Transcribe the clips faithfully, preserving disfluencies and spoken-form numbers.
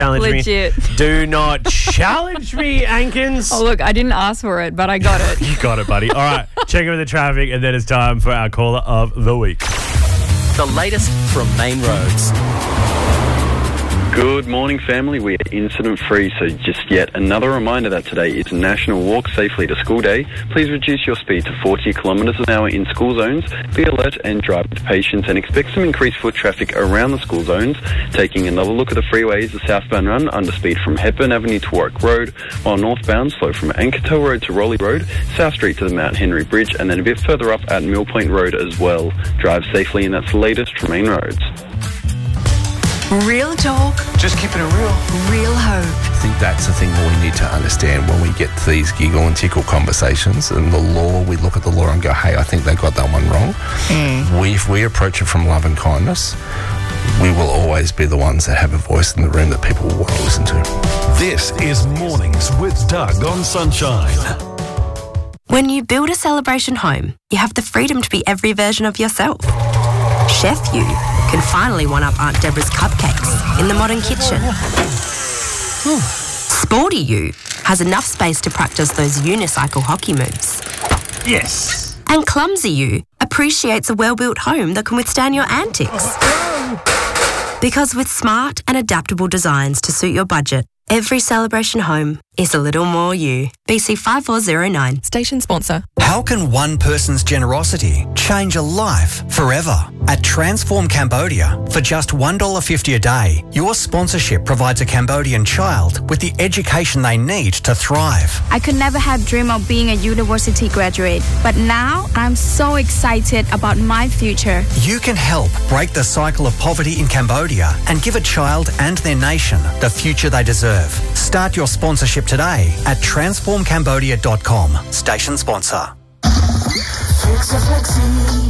challenge Legit. me. Do not challenge me, Ankins. Oh, look, I didn't ask for it, but I got it. You got it, buddy. All right, check in with the traffic, and then it's time for our caller of the week. The latest from Main Roads. Good morning, family. We are incident-free, so just yet another reminder that today is National Walk Safely to School Day. Please reduce your speed to forty kilometres an hour in school zones. Be alert and drive with patience, and expect some increased foot traffic around the school zones. Taking another look at the freeways, the southbound run under speed from Hepburn Avenue to Warwick Road, while northbound slow from Ankertel Road to Rowley Road, South Street to the Mount Henry Bridge, and then a bit further up at Mill Point Road as well. Drive safely, and that's the latest from Main Roads. Real talk. Just keeping it real. Real hope. I think that's the thing we need to understand when we get to these giggle and tickle conversations. And the law, we look at the law and go, hey, I think they got that one wrong. Mm. We, if we approach it from love and kindness, we will always be the ones that have a voice in the room that people will want to listen to. This is Mornings with Doug on Sunshine. When you build a celebration home, you have the freedom to be every version of yourself. Chef You can finally one-up Aunt Deborah's cupcakes in the modern kitchen. Sporty You has enough space to practice those unicycle hockey moves. Yes. And Clumsy You appreciates a well-built home that can withstand your antics. Because with smart and adaptable designs to suit your budget, every celebration home is a little more you. B C five four zero nine. Station sponsor. How can one person's generosity change a life forever? At Transform Cambodia, for just one dollar fifty a day, your sponsorship provides a Cambodian child with the education they need to thrive. I could never have dreamed of being a university graduate, but now I'm so excited about my future. You can help break the cycle of poverty in Cambodia and give a child and their nation the future they deserve. Start your sponsorship today at transform cambodia dot com. Station sponsor. Fix it flexi.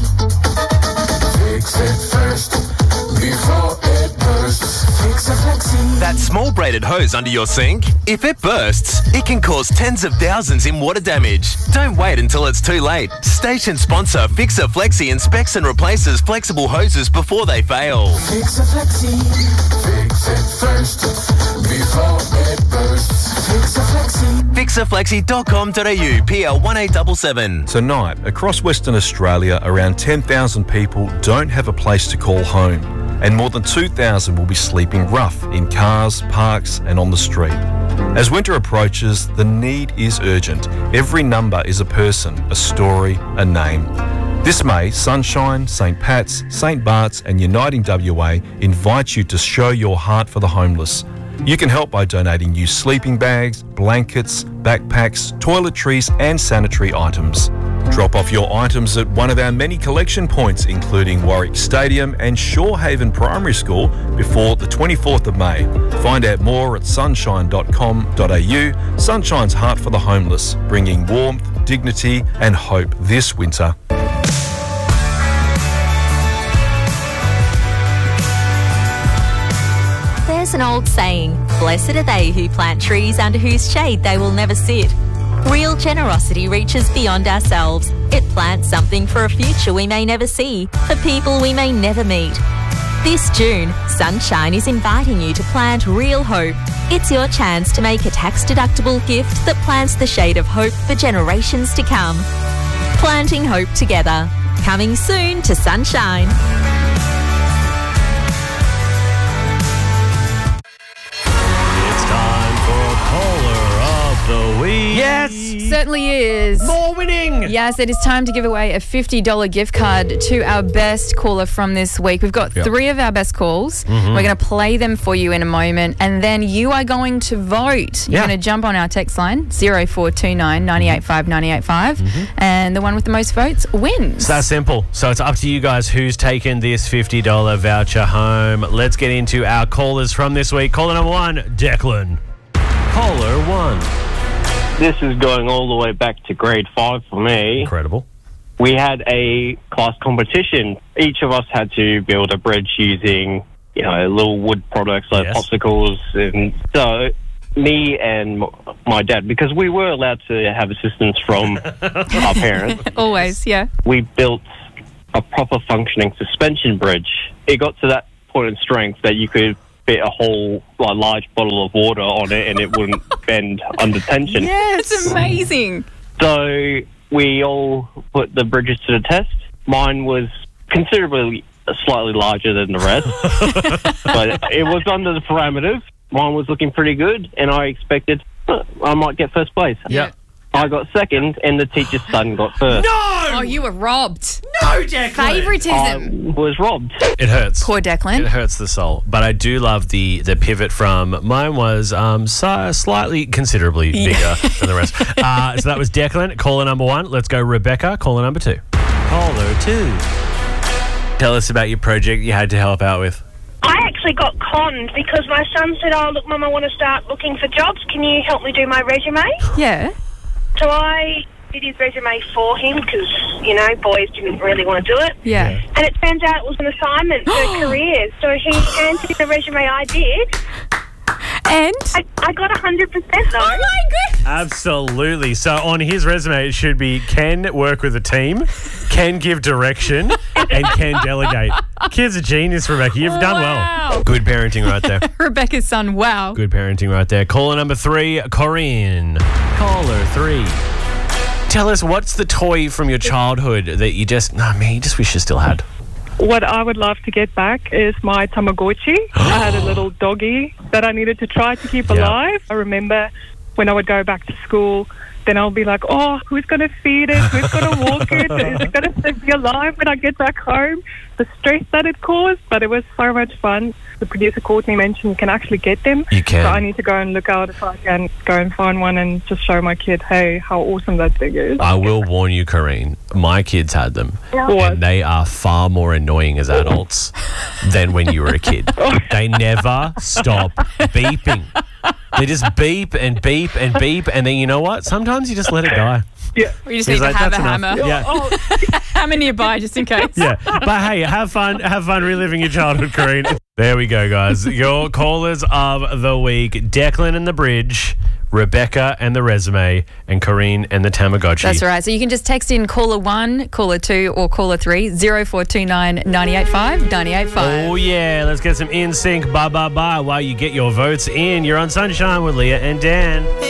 Fix it first before it bursts. Fix it flexi. That small braided hose under your sink? If it bursts, it can cause tens of thousands in water damage. Don't wait until it's too late. Station sponsor Fixer Flexi inspects and replaces flexible hoses before they fail. Fix it flexi. Fix it first before it bursts. Fix it flexi. fixer flexi dot com dot a u, P L one eight seven seven. Tonight, across Western Australia, around ten thousand people don't have a place to call home, and more than two thousand will be sleeping rough in cars, parks and on the street. As winter approaches, the need is urgent. Every number is a person, a story, a name. This May, Sunshine, Saint Pat's, Saint Bart's and Uniting W A invite you to show your heart for the homeless. You can help by donating used sleeping bags, blankets, backpacks, toiletries and sanitary items. Drop off your items at one of our many collection points, including Warwick Stadium and Shorehaven Primary School, before the twenty-fourth of May. Find out more at sunshine dot com dot a u. Sunshine's Heart for the Homeless, bringing warmth, dignity and hope this winter. There's an old saying, blessed are they who plant trees under whose shade they will never sit. Real generosity reaches beyond ourselves. It plants something for a future we may never see, for people we may never meet. This June, Sunshine is inviting you to plant real hope. It's your chance to make a tax-deductible gift that plants the shade of hope for generations to come. Planting hope together. Coming soon to Sunshine. The week. Yes, certainly is. More winning. Yes, it is time to give away a fifty dollars gift card to our best caller from this week. We've got yep. three of our best calls. Mm-hmm. We're going to play them for you in a moment, and then you are going to vote. You're yeah. going to jump on our text line, zero four two nine, nine eight five, nine eight five, mm-hmm. and the one with the most votes wins. It's that simple. So it's up to you guys who's taken this fifty dollars voucher home. Let's get into our callers from this week. Caller number one, Declan. Caller one. This is going all the way back to grade five for me. Incredible. We had a class competition. Each of us had to build a bridge using, you know, little wood products like yes. popsicles. And so me and my dad, because we were allowed to have assistance from our parents. Always, yeah. We built a proper functioning suspension bridge. It got to that point of strength that you could fit a whole like, large bottle of water on it and it wouldn't bend under tension. Yes, it's amazing. So we all put the bridges to the test. Mine was considerably slightly larger than the rest, but it was under the parameters. Mine was looking pretty good, and I expected uh, I might get first place. Yeah. I got second, and the teacher's son got first. No! Oh, you were robbed. No, Declan! Favouritism. I was robbed. It hurts. Poor Declan. It hurts the soul. But I do love the the pivot from mine was um so slightly, considerably bigger than the rest. Uh, so that was Declan, caller number one. Let's go Rebecca, caller number two. Caller two. Tell us about your project you had to help out with. I actually got conned because my son said, oh, look, Mum, I want to start looking for jobs. Can you help me do my resume? Yeah. So I did his resume for him because, you know, boys didn't really want to do it. Yeah. And it turns out it was an assignment for careers. So he handed in the resume I did. And? I, I got one hundred percent though. Oh, my goodness. Absolutely. So on his resume, it should be can work with a team, can give direction, and can delegate. Kid's a genius, Rebecca. You've done Wow. well. Good parenting right there. Rebecca's son, wow. Good parenting right there. Caller number three, Corinne. Caller three. Tell us, what's the toy from your childhood that you just, no, man, you just wish you still had? What I would love to get back is my Tamagotchi. I had a little doggy that I needed to try to keep Yeah. alive. I remember when I would go back to school, then I'll be like, oh, who's going to feed it? Who's going to walk it? Is it going to be alive when I get back home? The stress that it caused, but it was so much fun. The producer Courtney mentioned you can actually get them. You can. So I need to go and look out if I can go and find one and just show my kid, hey, how awesome that thing is. I will warn you, Corinne, my kids had them, What? and they are far more annoying as adults than when you were a kid. They never stop beeping. They just beep and beep and beep, and then you know what? Sometimes you just let it die. Yeah. We just He's need like, to have a "That's enough." hammer. Yeah. Oh, Hammer nearby, just in case. Yeah, but hey, have fun, have fun reliving your childhood, Corinne. There we go, guys. Your callers of the week: Declan and the Bridge, Rebecca and the Resume, and Corinne and the Tamagotchi. That's right. So you can just text in caller one, caller two, or caller three, zero four two nine, nine eight five, nine eight five. Oh yeah, let's get some in sync. Bye bye bye. While you get your votes in, you're on Sunshine with Leah and Dan.